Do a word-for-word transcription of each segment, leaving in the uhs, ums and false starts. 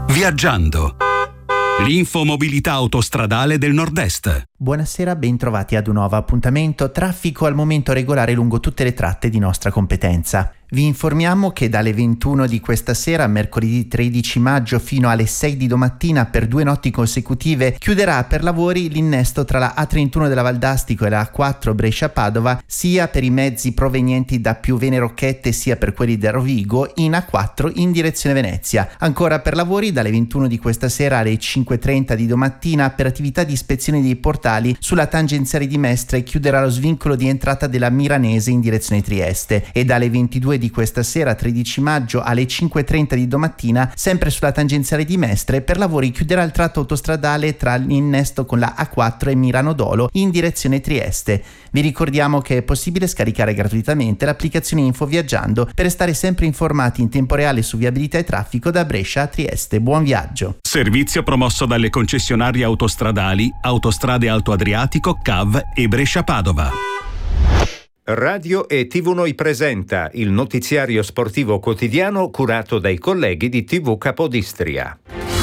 Viaggiando. L'infomobilità autostradale del Nord-Est. Buonasera, bentrovati ad un nuovo appuntamento. Traffico al momento regolare lungo tutte le tratte di nostra competenza. Vi informiamo che dalle ventuno di questa sera, mercoledì tredici maggio, fino alle sei di domattina, per due notti consecutive, chiuderà per lavori l'innesto tra la A trentuno della Valdastico e la A quattro Brescia-Padova, sia per i mezzi provenienti da Piuvene Rocchette sia per quelli da Rovigo, in A quattro in direzione Venezia. Ancora per lavori dalle ventuno di questa sera alle cinque e trenta di domattina per attività di ispezione dei portali sulla tangenziale di Mestre chiuderà lo svincolo di entrata della Miranese in direzione Trieste, e dalle ventidue di questa sera tredici maggio alle cinque e trenta di domattina sempre sulla tangenziale di Mestre per lavori chiuderà il tratto autostradale tra l'innesto con la A quattro e Mirano Dolo in direzione Trieste. Vi ricordiamo che è possibile scaricare gratuitamente l'applicazione Info Viaggiando per restare sempre informati in tempo reale su viabilità e traffico da Brescia a Trieste. Buon viaggio. Servizio promosso dalle concessionarie autostradali Autostrade Alto Adriatico, C A V e Brescia Padova. Radio e tivù Noi presenta il notiziario sportivo quotidiano curato dai colleghi di tivù Capodistria.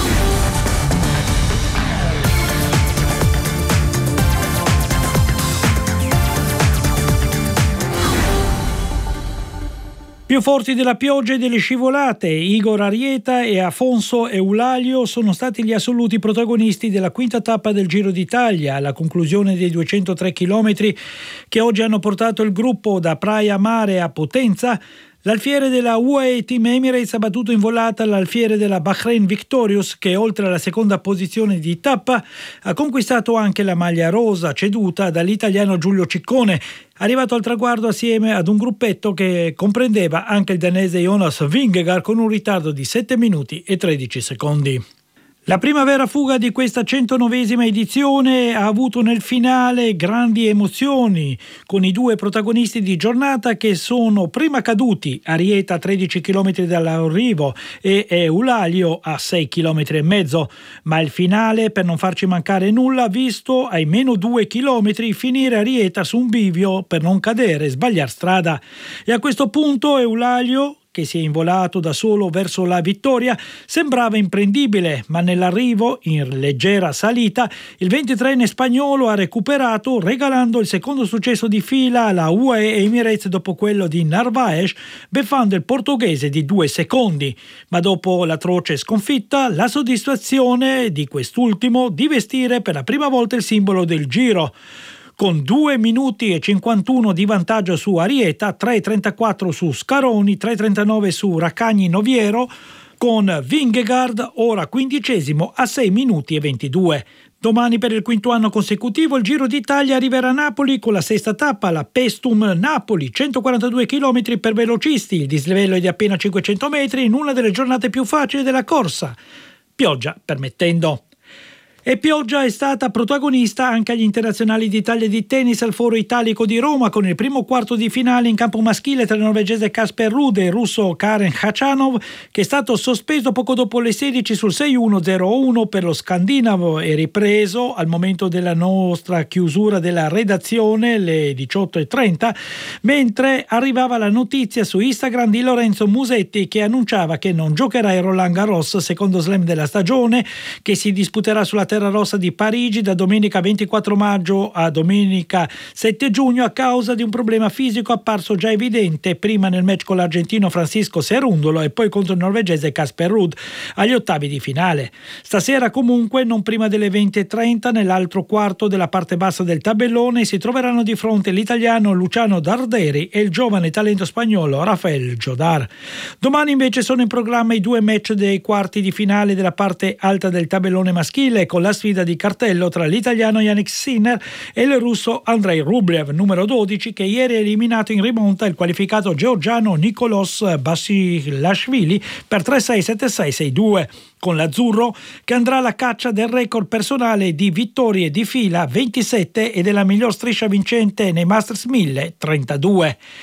Più forti della pioggia e delle scivolate, Igor Arieta e Afonso Eulalia sono stati gli assoluti protagonisti della quinta tappa del Giro d'Italia, alla conclusione dei duecentotré chilometri che oggi hanno portato il gruppo da Praia Mare a Potenza. L'alfiere della U A E Team Emirates ha battuto in volata l'alfiere della Bahrain Victorious, che oltre alla seconda posizione di tappa ha conquistato anche la maglia rosa ceduta dall'italiano Giulio Ciccone, arrivato al traguardo assieme ad un gruppetto che comprendeva anche il danese Jonas Vingegaard con un ritardo di sette minuti e tredici secondi. La prima vera fuga di questa centonovesima edizione ha avuto nel finale grandi emozioni, con i due protagonisti di giornata che sono prima caduti, Arieta a tredici chilometri dall'arrivo e Eulalia a sei chilometri e mezzo, ma il finale, per non farci mancare nulla, ha visto ai meno due chilometri finire Arieta su un bivio per non cadere e sbagliare strada. E a questo punto Eulalia, che si è involato da solo verso la vittoria, sembrava imprendibile, ma nell'arrivo, in leggera salita, il ventitreenne spagnolo ha recuperato regalando il secondo successo di fila alla U A E Emirates dopo quello di Narvaez, beffando il portoghese di due secondi. Ma dopo l'atroce sconfitta, la soddisfazione di quest'ultimo di vestire per la prima volta il simbolo del Giro. Con due minuti e cinquantuno di vantaggio su Arieta, tre e trentaquattro su Scaroni, tre e trentanove su Raccagni Noviero, con Vingegaard ora quindicesimo a sei minuti e ventidue. Domani per il quinto anno consecutivo il Giro d'Italia arriverà a Napoli con la sesta tappa, la Pestum Napoli, centoquarantadue chilometri per velocisti, il dislivello è di appena cinquecento metri in una delle giornate più facili della corsa, pioggia permettendo. E pioggia è stata protagonista anche agli internazionali d'Italia di tennis al Foro Italico di Roma, con il primo quarto di finale in campo maschile tra il norvegese Casper Ruud e il russo Karen Khachanov, che è stato sospeso poco dopo le sedici sul sei uno zero uno per lo scandinavo e ripreso al momento della nostra chiusura della redazione, le diciotto e trenta, mentre arrivava la notizia su Instagram di Lorenzo Musetti che annunciava che non giocherà il Roland Garros, secondo slam della stagione, che si disputerà sulla terra rossa di Parigi da domenica ventiquattro maggio a domenica sette giugno a causa di un problema fisico apparso già evidente prima nel match con l'argentino Francisco Cerundolo e poi contro il norvegese Casper Ruud agli ottavi di finale. Stasera comunque non prima delle venti e trenta nell'altro quarto della parte bassa del tabellone si troveranno di fronte l'italiano Luciano Darderi e il giovane talento spagnolo Rafael Jodar. Domani invece sono in programma i due match dei quarti di finale della parte alta del tabellone maschile, con la sfida di cartello tra l'italiano Yannick Sinner e il russo Andrei Rublev, numero dodici, che ieri ha eliminato in rimonta il qualificato georgiano Nicolas Basilashvili per tre sei sette sei sei due, con l'azzurro che andrà alla caccia del record personale di vittorie di fila ventisette e della miglior striscia vincente nei Masters mille trentadue.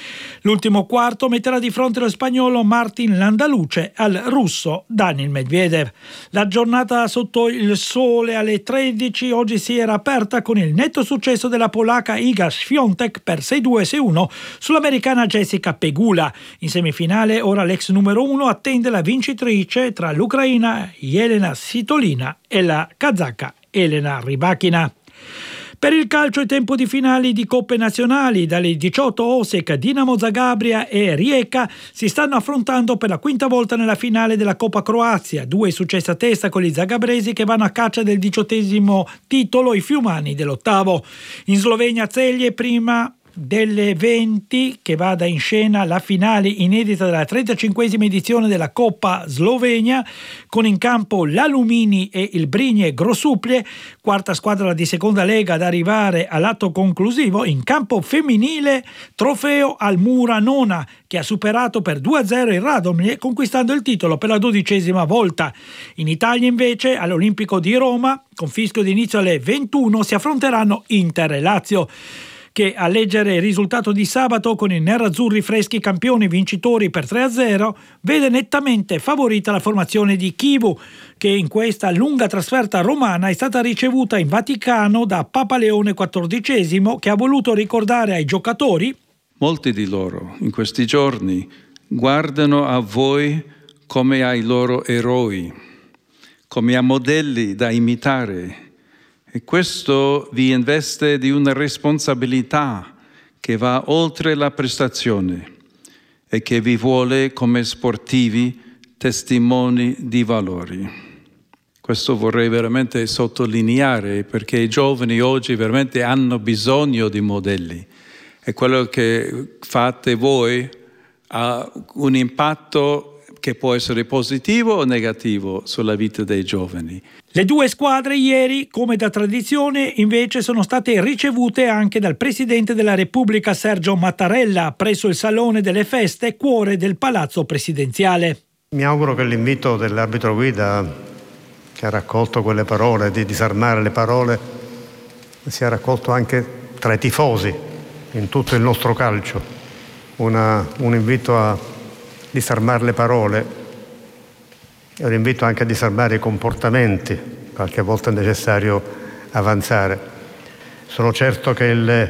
L'ultimo quarto metterà di fronte lo spagnolo Martin Landaluce al russo Daniil Medvedev. La giornata sotto il sole alle tredici oggi si era aperta con il netto successo della polacca Iga Świątek per sei due sei uno sull'americana Jessica Pegula. In semifinale ora l'ex numero uno attende la vincitrice tra l'ucraina Jelena Svitolina e la kazaka Elena Rybakina. Per il calcio è tempo di finali di coppe nazionali. Dalle diciotto Osijek, Dinamo Zagabria e Rijeka si stanno affrontando per la quinta volta nella finale della Coppa Croazia. Due successi a testa con gli zagabresi che vanno a caccia del diciottesimo titolo, i fiumani dell'ottavo. In Slovenia Celje prima delle venti che vada in scena la finale inedita della trentacinquesima edizione della Coppa Slovenia, con in campo l'Alumini e il Brinje Grosuplje, quarta squadra di seconda lega ad arrivare all'atto conclusivo. In campo femminile trofeo al Mura Nona, che ha superato per due a zero il Radomlje, conquistando il titolo per la dodicesima volta. In Italia invece all'Olimpico di Roma, con fischio d'inizio alle ventuno, si affronteranno Inter e Lazio, che a leggere il risultato di sabato con i nerazzurri freschi campioni vincitori per tre a zero vede nettamente favorita la formazione di Chivu, che in questa lunga trasferta romana è stata ricevuta in Vaticano da Papa Leone quattordicesimo, che ha voluto ricordare ai giocatori: molti di loro in questi giorni guardano a voi come ai loro eroi, come a modelli da imitare. E questo vi investe di una responsabilità che va oltre la prestazione e che vi vuole come sportivi testimoni di valori. Questo vorrei veramente sottolineare, perché i giovani oggi veramente hanno bisogno di modelli e quello che fate voi ha un impatto che può essere positivo o negativo sulla vita dei giovani. Le due squadre ieri, come da tradizione, invece sono state ricevute anche dal Presidente della Repubblica Sergio Mattarella presso il Salone delle Feste, cuore del Palazzo Presidenziale. Mi auguro che l'invito dell'arbitro guida, che ha raccolto quelle parole, di disarmare le parole, sia raccolto anche tra i tifosi in tutto il nostro calcio. Una, un invito a disarmare le parole e un invito anche a disarmare i comportamenti. Qualche volta è necessario avanzare. Sono certo che, il,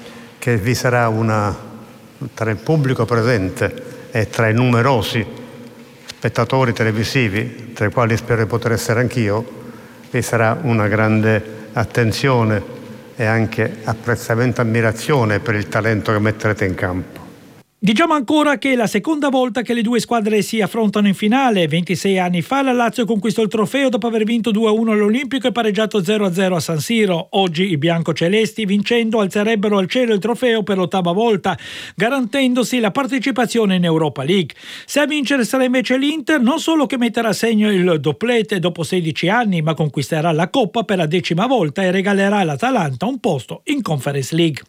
che vi sarà una, tra il pubblico presente e tra i numerosi spettatori televisivi, tra i quali spero di poter essere anch'io, vi sarà una grande attenzione e anche apprezzamento e ammirazione per il talento che metterete in campo. Diciamo ancora che è la seconda volta che le due squadre si affrontano in finale. ventisei anni fa la Lazio conquistò il trofeo dopo aver vinto due a uno all'Olimpico e pareggiato zero a zero a San Siro. Oggi i biancocelesti, vincendo, alzerebbero al cielo il trofeo per l'ottava volta, garantendosi la partecipazione in Europa League. Se a vincere sarà invece l'Inter, non solo che metterà a segno il doblete dopo sedici anni, ma conquisterà la Coppa per la decima volta e regalerà all'Atalanta un posto in Conference League.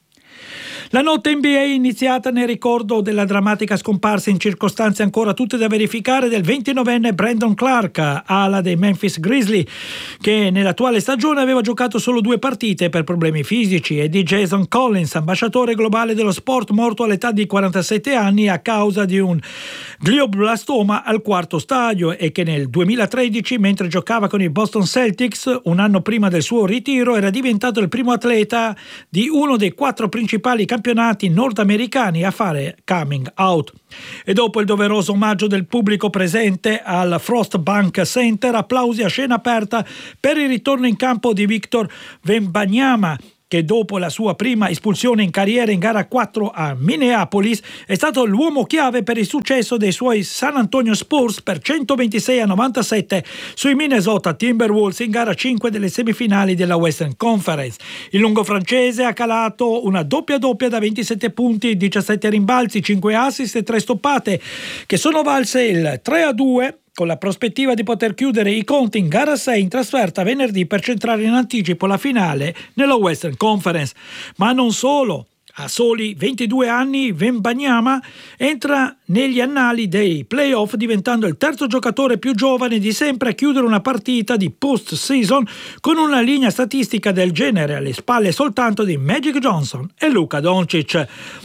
La notte N B A è iniziata nel ricordo della drammatica scomparsa in circostanze ancora tutte da verificare del ventinovenne Brandon Clark, ala dei Memphis Grizzlies, che nell'attuale stagione aveva giocato solo due partite per problemi fisici, e di Jason Collins, ambasciatore globale dello sport, morto all'età di quarantasette anni a causa di un glioblastoma al quarto stadio, e che nel duemilatredici, mentre giocava con i Boston Celtics, un anno prima del suo ritiro, era diventato il primo atleta di uno dei quattro principali campionati nordamericani a fare coming out. E dopo il doveroso omaggio del pubblico presente al Frost Bank Center, applausi a scena aperta per il ritorno in campo di Victor Wembanyama, che dopo la sua prima espulsione in carriera in gara quattro a Minneapolis è stato l'uomo chiave per il successo dei suoi San Antonio Spurs per centoventisei a novantasette sui Minnesota Timberwolves in gara cinque delle semifinali della Western Conference. Il lungo francese ha calato una doppia doppia da ventisette punti, diciassette rimbalzi, cinque assist e tre stoppate, che sono valse il tre a due, con la prospettiva di poter chiudere i conti in gara sei in trasferta venerdì per centrare in anticipo la finale nella Western Conference. Ma non solo. A soli ventidue anni Wembanyama entra negli annali dei playoff, diventando il terzo giocatore più giovane di sempre a chiudere una partita di post-season con una linea statistica del genere, alle spalle soltanto di Magic Johnson e Luka Doncic.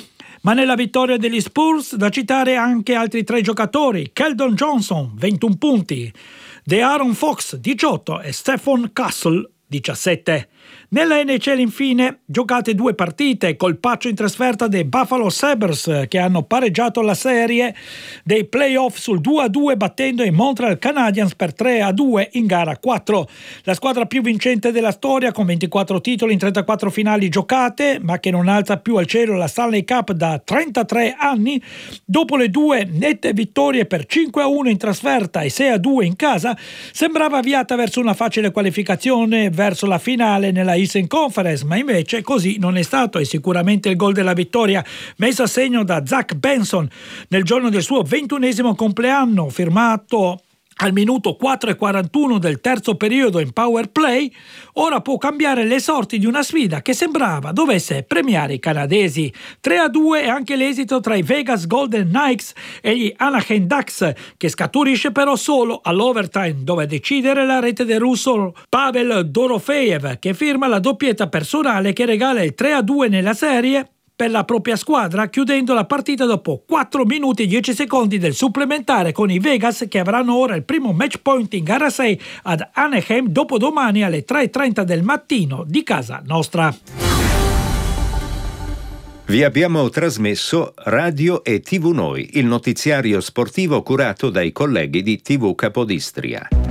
Ma nella vittoria degli Spurs da citare anche altri tre giocatori: Keldon Johnson ventuno punti, De'Aaron Fox diciotto e Stephon Castle diciassette. Nella N H L infine giocate due partite, colpaccio in trasferta dei Buffalo Sabres che hanno pareggiato la serie dei playoff sul due a due battendo i Montreal Canadiens per tre a due in gara quattro. La squadra più vincente della storia con ventiquattro titoli in trentaquattro finali giocate, ma che non alza più al cielo la Stanley Cup da trentatré anni, dopo le due nette vittorie per cinque a uno in trasferta e sei a due in casa, sembrava avviata verso una facile qualificazione verso la finale nella Eastern Conference, ma invece così non è stato, e sicuramente il gol della vittoria messo a segno da Zach Benson nel giorno del suo ventunesimo compleanno, firmato al minuto quattro e quarantuno del terzo periodo in power play, ora può cambiare le sorti di una sfida che sembrava dovesse premiare i canadesi. tre a due è anche l'esito tra i Vegas Golden Knights e gli Anaheim Ducks, che scaturisce però solo all'overtime, dove a decidere la rete del russo Pavel Dorofeev, che firma la doppietta personale che regala il tre a due nella serie per la propria squadra, chiudendo la partita dopo quattro minuti e dieci secondi del supplementare, con i Vegas che avranno ora il primo match point in gara sei ad Anaheim dopodomani alle tre e trenta del mattino di casa nostra. Vi abbiamo trasmesso Radio e tivù Noi, il notiziario sportivo curato dai colleghi di tivù Capodistria.